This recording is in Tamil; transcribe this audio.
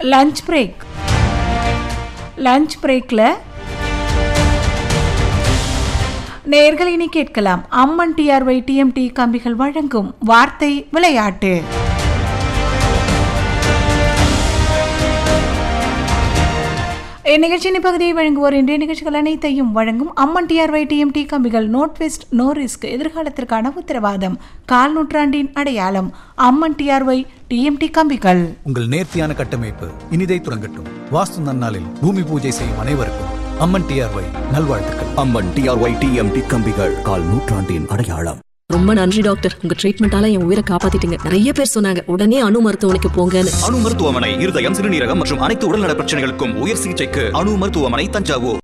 லஞ்ச் பிரேக்கில் நேயர்கள் இனி கேட்கலாம். அம்மன் டிஆர்ஒய் டிஎம்டி கம்பிகள் வழங்கும் வார்த்தை விளையாட்டு. இந்நிகழ்ச்சியின் பகுதியை வழங்குவோர் இன்றைய நிகழ்ச்சிகள் அனைத்தையும் வழங்கும் அம்மன் டிஆர்ஒய் டிஎம்டி கம்பிகள். நோட் வெஸ்ட் நோ ரிஸ்க், எதிர்காலத்திற்கான உத்தரவாதம், கால் நூற்றாண்டின் அடையாளம். அம்மன் டிஆர்ஒய் டிஎம்டி கம்பிகள். உங்கள் நேர்த்தியான கட்டமைப்பு இனிதை துறங்கட்டும். வாஸ்து நன்னாளில் பூமி பூஜை செய்யும் அனைவருக்கும் அம்மன் டிஆர்ஒய் நல்வாழ்த்துக்கள். அம்மன் டிஆர்ஒய் டிஎம்டி கம்பிகள், கால் நூற்றாண்டின் அடையாளம். ரொம்ப நன்றி டாக்டர், உங்க ட்ரீட்மெண்டால என் உயிரை காப்பாத்திட்டீங்க. நிறைய பேர் சொன்னாங்க உடனே அணு மருத்துவமனைக்கு போங்கன்னு. அணு மருத்துவமனை இருதயம், சிறுநீரகம் மற்றும் அனைத்து உடல்நல பிரச்சனைகளுக்கும் உயர் சிகிச்சைக்கு அணு மருத்துவமனை, தஞ்சாவூர்.